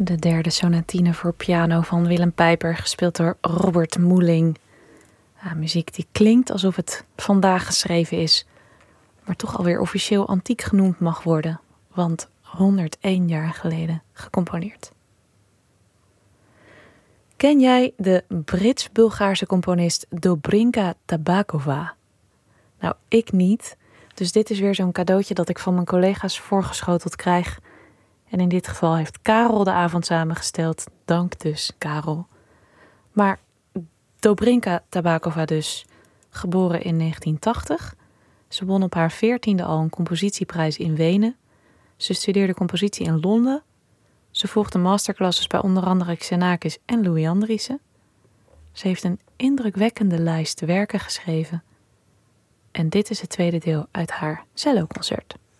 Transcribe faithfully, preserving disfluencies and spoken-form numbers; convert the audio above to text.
De derde sonatine voor piano van Willem Pijper, gespeeld door Robert Moeling. Ja, muziek die klinkt alsof het vandaag geschreven is, maar toch alweer officieel antiek genoemd mag worden, want honderdéén jaar geleden gecomponeerd. Ken jij de Brits-Bulgaarse componist Dobrinka Tabakova? Nou, ik niet, dus dit is weer zo'n cadeautje dat ik van mijn collega's voorgeschoteld krijg. En in dit geval heeft Karel de avond samengesteld. Dank dus, Karel. Maar Dobrinka Tabakova dus, geboren in negentien tachtig. Ze won op haar veertiende al een compositieprijs in Wenen. Ze studeerde compositie in Londen. Ze volgde masterclasses bij onder andere Xenakis en Louis Andriessen. Ze heeft een indrukwekkende lijst werken geschreven. En dit is het tweede deel uit haar celloconcert.